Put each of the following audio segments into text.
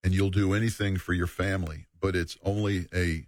and you'll do anything for your family, but it's only a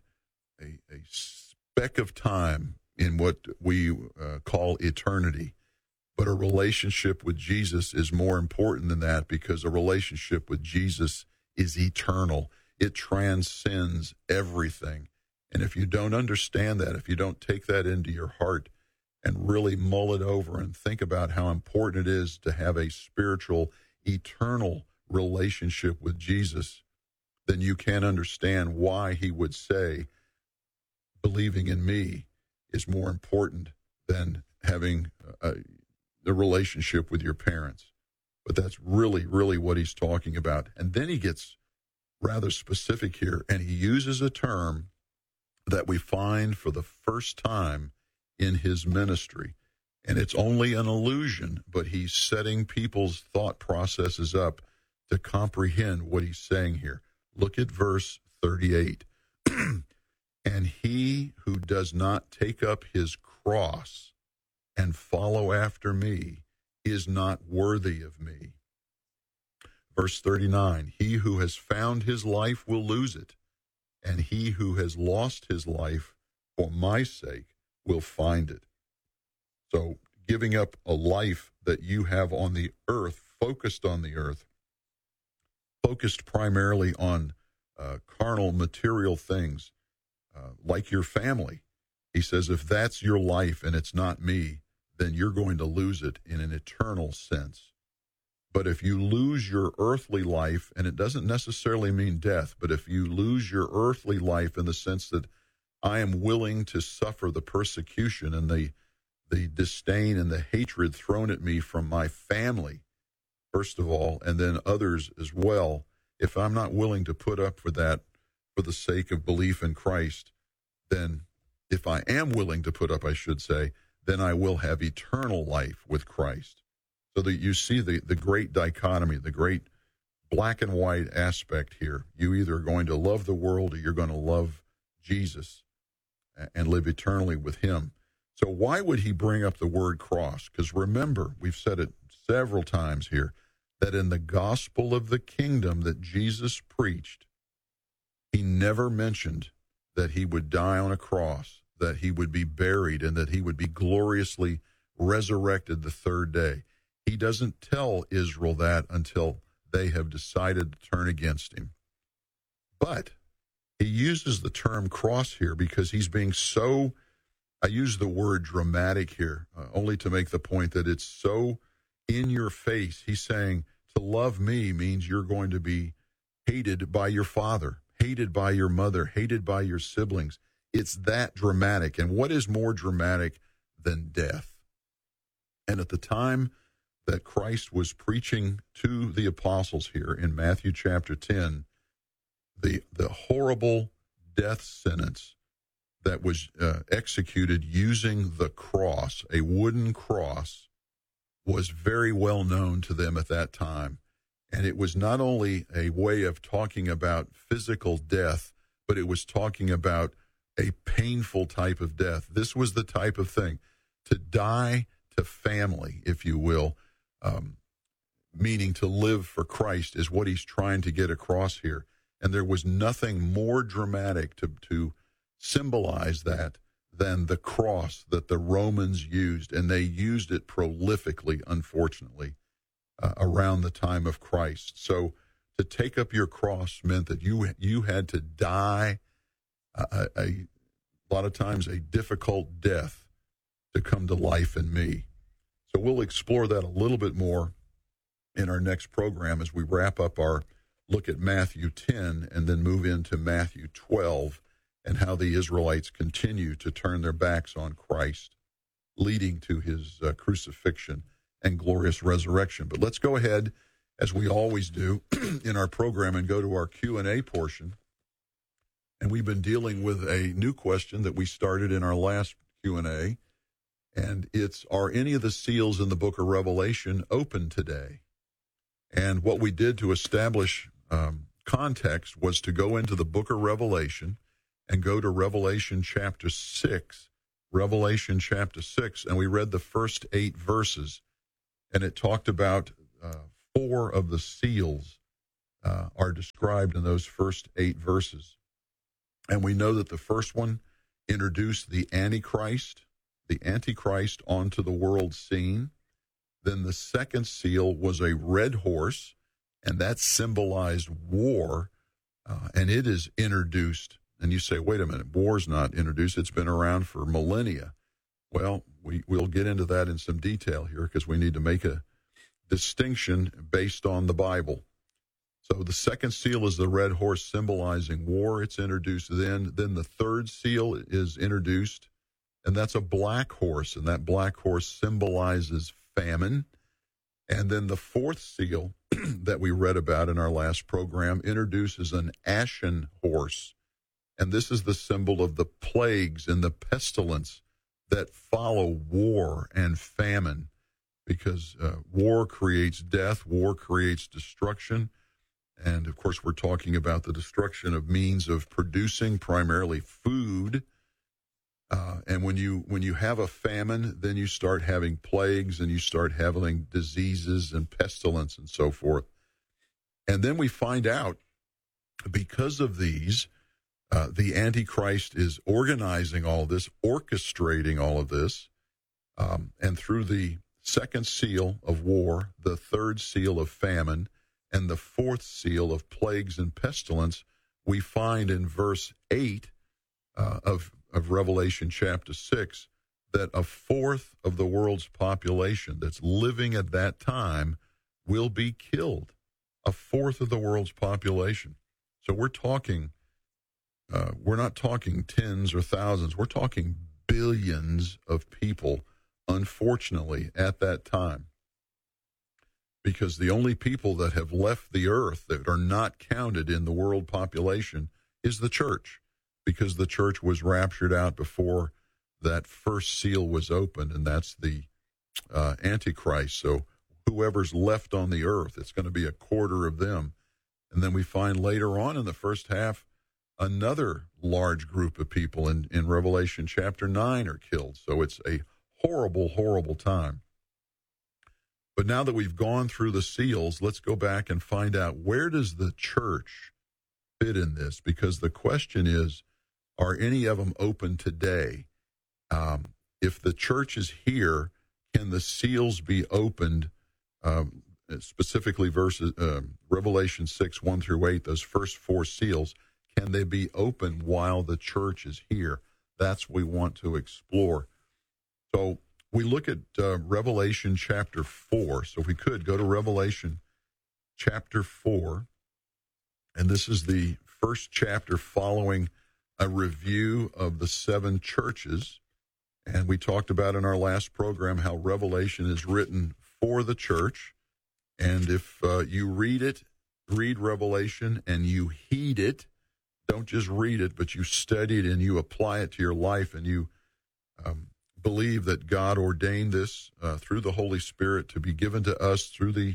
speck of time in what we call eternity. But a relationship with Jesus is more important than that, because a relationship with Jesus is eternal. It transcends everything. And if you don't understand that, if you don't take that into your heart and really mull it over and think about how important it is to have a spiritual, eternal relationship with Jesus, then you can't understand why he would say, believing in me is more important than having the relationship with your parents. But that's really, really what he's talking about. And then he gets rather specific here, and he uses a term that we find for the first time in his ministry. And it's only an allusion, but he's setting people's thought processes up to comprehend what he's saying here. Look at verse 38. And he who does not take up his cross and follow after me is not worthy of me. Verse 39, he who has found his life will lose it, and he who has lost his life for my sake will find it. So giving up a life that you have on the earth, focused on the earth, focused primarily on carnal, material things, like your family. He says, if that's your life and it's not me, then you're going to lose it in an eternal sense. But if you lose your earthly life, and it doesn't necessarily mean death, but if you lose your earthly life in the sense that I am willing to suffer the persecution and the disdain and the hatred thrown at me from my family, first of all, and then others as well, if I'm not willing to put up with that for the sake of belief in Christ, then if I am willing to put up, I should say, then I will have eternal life with Christ. So that you see the great dichotomy, the great black and white aspect here. You either are going to love the world or you're going to love Jesus and live eternally with him. So why would he bring up the word cross? Because remember, we've said it several times here, that in the gospel of the kingdom that Jesus preached, he never mentioned that he would die on a cross, that he would be buried, and that he would be gloriously resurrected the third day. He doesn't tell Israel that until they have decided to turn against him. But he uses the term cross here because he's being so, I use the word dramatic here, only to make the point that it's so in your face. He's saying to love me means you're going to be hated by your father, hated by your mother, hated by your siblings. It's that dramatic. And what is more dramatic than death? And at the time that Christ was preaching to the apostles here in Matthew chapter 10, the horrible death sentence that was executed using the cross, a wooden cross, was very well known to them at that time. And it was not only a way of talking about physical death, but it was talking about a painful type of death. This was the type of thing, to die to family, if you will, meaning to live for Christ, is what he's trying to get across here. And there was nothing more dramatic to symbolize that than the cross that the Romans used, and they used it prolifically, unfortunately, around the time of Christ. So to take up your cross meant that you had to die a lot of times a difficult death to come to life in me. So we'll explore that a little bit more in our next program as we wrap up our look at Matthew 10 and then move into Matthew 12 and how the Israelites continue to turn their backs on Christ, leading to his crucifixion and glorious resurrection. But let's go ahead, as we always do in our program, and go to our Q&A portion. And we've been dealing with a new question that we started in our last Q&A, and it's, are any of the seals in the book of Revelation open today? And what we did to establish context was to go into the book of Revelation and go to Revelation chapter 6, and we read the first 8 verses, and it talked about 4 of the seals are described in those first 8 verses. And we know that the first one introduced the Antichrist onto the world scene. Then the second seal was a red horse, and that symbolized war, and it is introduced. And you say, wait a minute, war's not introduced. It's been around for millennia. Well, we'll get into that in some detail here because we need to make a distinction based on the Bible. So the second seal is the red horse symbolizing war. It's introduced then. Then the third seal is introduced, and that's a black horse, and that black horse symbolizes famine. And then the fourth seal that we read about in our last program introduces an ashen horse, and this is the symbol of the plagues and the pestilence that follow war and famine, because war creates death, war creates destruction. And, of course, we're talking about the destruction of means of producing primarily food. And when you have a famine, then you start having plagues and you start having diseases and pestilence and so forth. And then we find out, because of these, the Antichrist is organizing all this, orchestrating all of this. And through the second seal of war, the third seal of famine, and the fourth seal of plagues and pestilence, we find in verse 8 of Revelation chapter 6 that a fourth of the world's population that's living at that time will be killed. A fourth of the world's population. So we're not talking tens or thousands. We're talking billions of people, unfortunately, at that time. Because the only people that have left the earth that are not counted in the world population is the church, because the church was raptured out before that first seal was opened, and that's the Antichrist. So whoever's left on the earth, it's going to be a quarter of them. And then we find later on in the first half, another large group of people in Revelation chapter 9 are killed. So it's a horrible, horrible time. But now that we've gone through the seals, let's go back and find out, where does the church fit in this? Because the question is, are any of them open today? If the church is here, can the seals be opened, specifically Revelation 6, 1 through 8, those first 4 seals, can they be open while the church is here? That's what we want to explore. So we look at Revelation chapter 4. So if we could, go to Revelation chapter 4. And this is the first chapter following a review of the 7 churches. And we talked about in our last program how Revelation is written for the church. And if you read Revelation and you heed it, don't just read it, but you study it and you apply it to your life, and you believe that God ordained this through the Holy Spirit to be given to us through the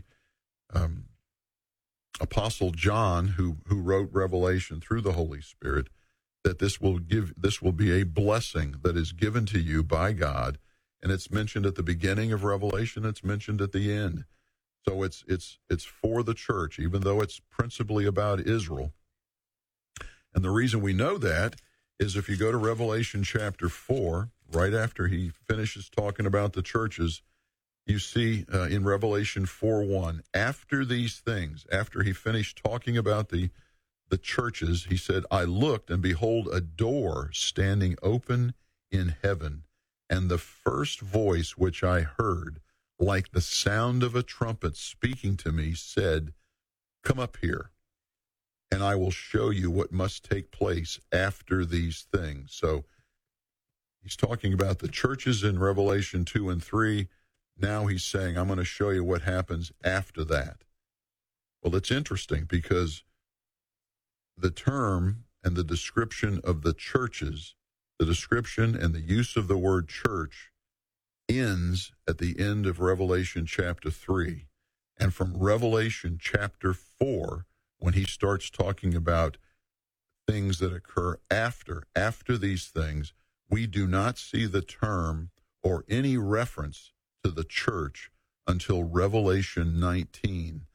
Apostle John, who wrote Revelation through the Holy Spirit, that this will be a blessing that is given to you by God. And it's mentioned at the beginning of Revelation, it's mentioned at the end. So it's for the church, even though it's principally about Israel. And the reason we know that is if you go to Revelation chapter 4, right after he finishes talking about the churches, you see in Revelation 4:1, after these things, after he finished talking about the churches, he said, I looked, and behold, a door standing open in heaven, and the first voice which I heard, like the sound of a trumpet speaking to me, said, come up here, and I will show you what must take place after these things. So he's talking about the churches in Revelation 2 and 3. Now he's saying, I'm going to show you what happens after that. Well, it's interesting because the term and the description of the churches, the description and the use of the word church ends at the end of Revelation chapter 3. And from Revelation chapter 4, when he starts talking about things that occur after these things, we do not see the term or any reference to the church until Revelation 19.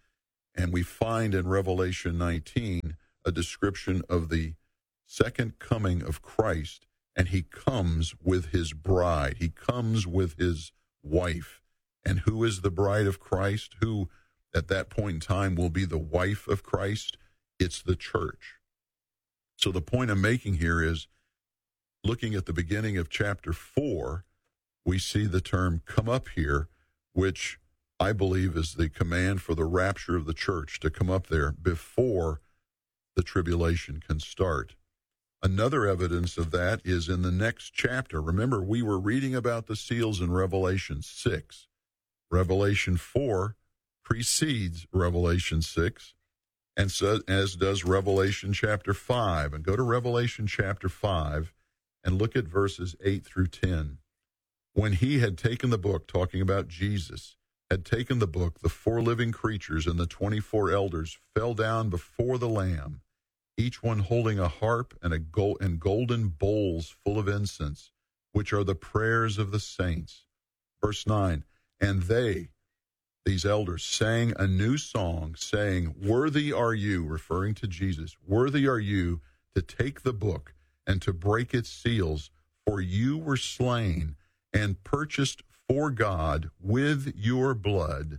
And we find in Revelation 19 a description of the second coming of Christ, and he comes with his bride. He comes with his wife. And who is the bride of Christ? Who at that point in time will be the wife of Christ? It's the church. So the point I'm making here is, looking at the beginning of chapter 4, we see the term "come up here," which I believe is the command for the rapture of the church to come up there before the tribulation can start. Another evidence of that is in the next chapter. Remember, we were reading about the seals in Revelation 6. Revelation 4 precedes Revelation 6, and so, as does Revelation chapter 5. And go to Revelation chapter 5 and look at verses 8 through 10. When he had taken the book, talking about Jesus, had taken the book, the 4 living creatures and the 24 elders fell down before the Lamb, each one holding a harp and golden bowls full of incense, which are the prayers of the saints. Verse 9, and they, these elders, sang a new song, saying, "Worthy are you," referring to Jesus, "worthy are you to take the book and to break its seals, for you were slain and purchased for God with your blood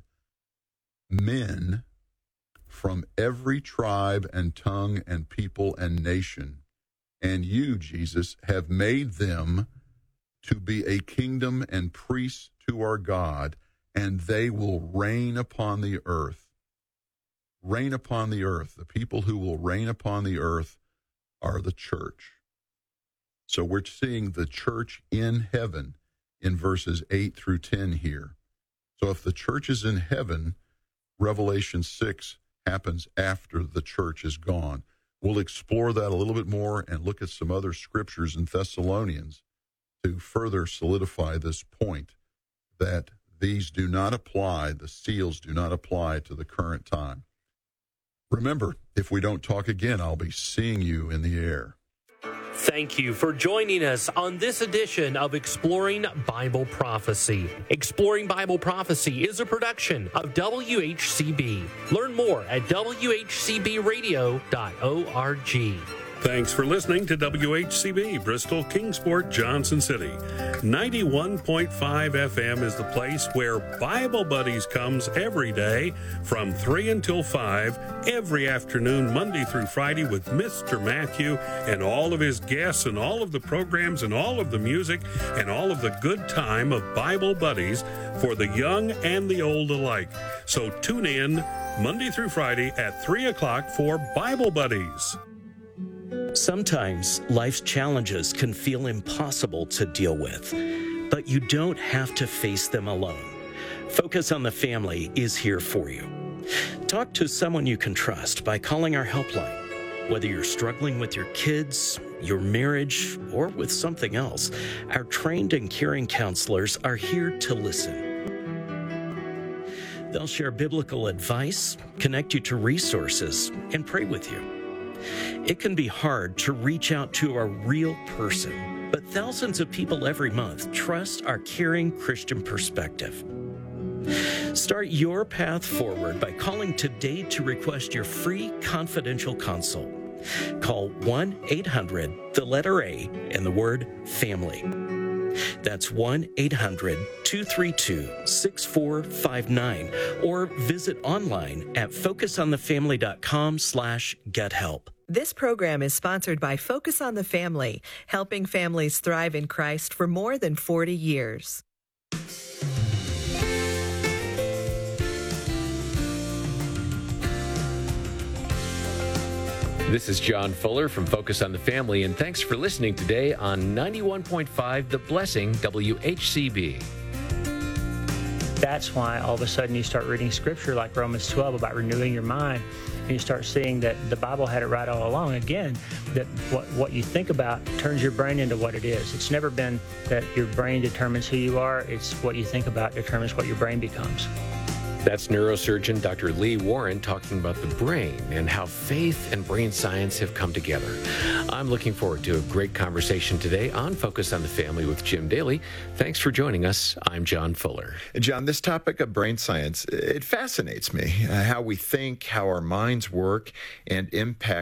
men from every tribe and tongue and people and nation. And you, Jesus, have made them to be a kingdom and priests to our God, and they will reign upon the earth." Reign upon the earth. The people who will reign upon the earth are the church. So we're seeing the church in heaven in verses 8 through 10 here. So if the church is in heaven, Revelation 6 happens after the church is gone. We'll explore that a little bit more and look at some other scriptures in Thessalonians to further solidify this point that these do not apply, the seals do not apply to the current time. Remember, if we don't talk again, I'll be seeing you in the air. Thank you for joining us on this edition of Exploring Bible Prophecy. Exploring Bible Prophecy is a production of WHCB. Learn more at WHCBradio.org. Thanks for listening to WHCB, Bristol, Kingsport, Johnson City. 91.5 FM is the place where Bible Buddies comes every day from 3 until 5, every afternoon, Monday through Friday, with Mr. Matthew and all of his guests and all of the programs and all of the music and all of the good time of Bible Buddies for the young and the old alike. So tune in Monday through Friday at 3 o'clock for Bible Buddies. Sometimes life's challenges can feel impossible to deal with, but you don't have to face them alone. Focus on the Family is here for you. Talk to someone you can trust by calling our helpline. Whether you're struggling with your kids, your marriage, or with something else, our trained and caring counselors are here to listen. They'll share biblical advice, connect you to resources, and pray with you. It can be hard to reach out to a real person, but thousands of people every month trust our caring Christian perspective. Start your path forward by calling today to request your free confidential consult. Call 1-800-A and the word family. That's 1-800-232-6459 or visit online at focusonthefamily.com/gethelp. This program is sponsored by Focus on the Family, helping families thrive in Christ for more than 40 years. This is John Fuller from Focus on the Family, and thanks for listening today on 91.5 The Blessing WHCB. That's why all of a sudden you start reading scripture like Romans 12 about renewing your mind, and you start seeing that the Bible had it right all along. Again, that what you think about turns your brain into what it is. It's never been that your brain determines who you are. It's what you think about determines what your brain becomes. That's neurosurgeon Dr. Lee Warren talking about the brain and how faith and brain science have come together. I'm looking forward to a great conversation today on Focus on the Family with Jim Daly. Thanks for joining us. I'm John Fuller. John, this topic of brain science, it fascinates me, how we think, how our minds work, and impact